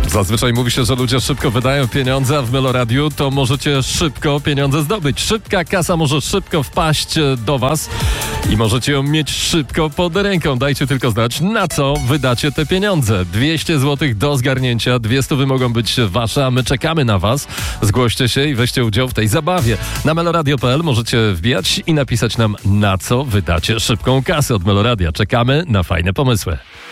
Zazwyczaj mówi się, że ludzie szybko wydają pieniądze, a w Meloradiu to możecie szybko pieniądze zdobyć. Szybka kasa może szybko wpaść do was i możecie ją mieć szybko pod ręką. Dajcie tylko znać, na co wydacie te pieniądze. 200 zł do zgarnięcia, 200 mogą być wasze, a my czekamy na was. Zgłoście się i weźcie udział w tej zabawie. Na meloradio.pl możecie wbijać i napisać nam, na co wydacie szybką kasę od Meloradia. Czekamy na fajne pomysły.